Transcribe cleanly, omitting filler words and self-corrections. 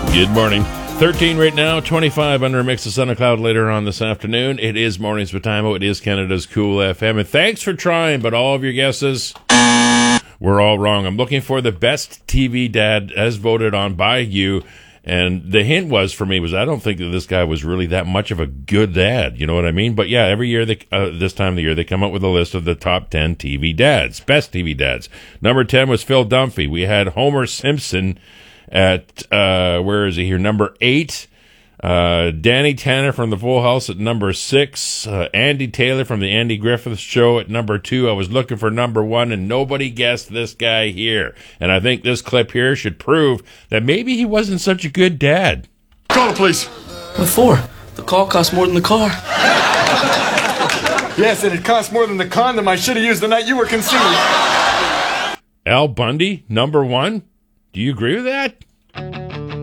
Good morning. 13 right now, 25 under a mix of sun and cloud later on this afternoon. It is Mornings with Timo. It is Canada's Cool FM. And thanks for trying, but all of your guesses were all wrong. I'm looking for the best TV dad as voted on by you. And the hint was for me was I don't think that this guy was really that much of a good dad. You know what I mean? But yeah, every year, this time of the year, they come up with a list of the top 10 TV dads, best TV dads. Number 10 was Phil Dunphy. We had Homer Simpson at, where is he here? Number 8. Danny Tanner from the Full House at number 6. Andy Taylor from the Andy Griffith Show at number 2. I was looking for number 1, and nobody guessed this guy here. And I think this clip here should prove that maybe he wasn't such a good dad. Call the police. What for? The call costs more than the car. Yes, and it costs more than the condom I should have used the night you were conceived. Al Bundy, number 1? Do you agree with that?